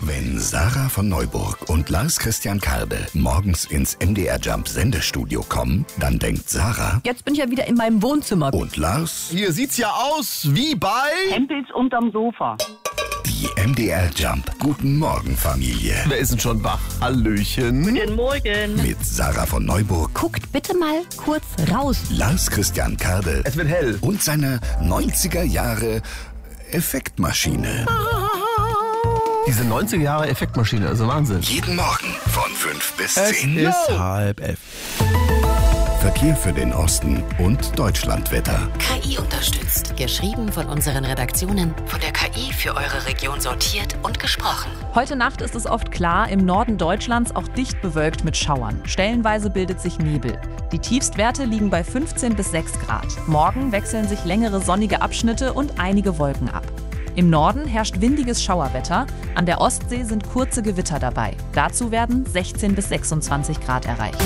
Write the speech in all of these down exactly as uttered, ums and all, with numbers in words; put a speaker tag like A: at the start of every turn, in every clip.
A: Wenn Sarah von Neuburg und Lars Christian Karde morgens ins M D R Jump Sendestudio kommen, dann denkt Sarah...
B: Jetzt bin ich ja wieder in meinem Wohnzimmer.
A: Und Lars...
C: Hier sieht's ja aus wie bei...
D: Hempels unterm Sofa.
A: Die M D R Jump Guten Morgen Familie.
C: Wer ist denn schon wach? Hallöchen.
D: Guten Morgen.
A: Mit Sarah von Neuburg,
B: Guckt bitte mal kurz raus.
A: Lars Christian Karde
C: Es wird hell.
A: und seiner neunziger Jahre Effektmaschine.
C: Diese neunziger Jahre Effektmaschine, also Wahnsinn.
A: Jeden Morgen von fünf bis
C: Es
A: zehn.
C: ist halb elf.
A: Verkehr für den Osten und Deutschlandwetter.
E: K I unterstützt. Geschrieben von unseren Redaktionen, von der K I für eure Region sortiert und gesprochen.
F: Heute Nacht ist es oft klar, im Norden Deutschlands auch dicht bewölkt mit Schauern. Stellenweise bildet sich Nebel. Die Tiefstwerte liegen bei fünfzehn bis sechs Grad. Morgen wechseln sich längere sonnige Abschnitte und einige Wolken ab. Im Norden herrscht windiges Schauerwetter. An der Ostsee sind kurze Gewitter dabei. Dazu werden sechzehn bis sechsundzwanzig Grad erreicht.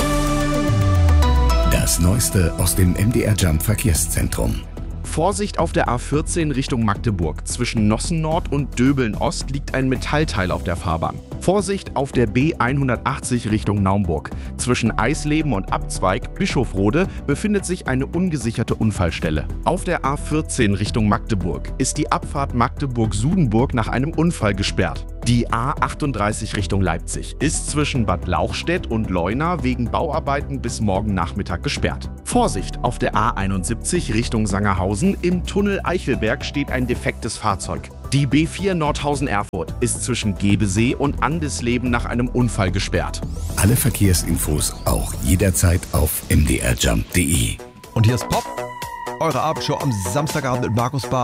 A: Das Neueste aus dem M D R Jump Verkehrszentrum.
G: Vorsicht auf der A vierzehn Richtung Magdeburg. Zwischen Nossen Nord und Döbeln Ost liegt ein Metallteil auf der Fahrbahn. Vorsicht auf der B hundertachtzig Richtung Naumburg. Zwischen Eisleben und Abzweig Bischofrode befindet sich eine ungesicherte Unfallstelle. Auf der A vierzehn Richtung Magdeburg ist die Abfahrt Magdeburg-Sudenburg nach einem Unfall gesperrt. Die A achtunddreißig Richtung Leipzig ist zwischen Bad Lauchstädt und Leuna wegen Bauarbeiten bis morgen Nachmittag gesperrt. Vorsicht auf der A einundsiebzig Richtung Sangerhausen. Im Tunnel Eichelberg steht ein defektes Fahrzeug. Die B vier Nordhausen-Erfurt ist zwischen Gebesee und Andesleben nach einem Unfall gesperrt.
A: Alle Verkehrsinfos auch jederzeit auf m d r jump punkt d e.
C: Und hier ist Pop, eure Abendshow am Samstagabend mit Markus Bar.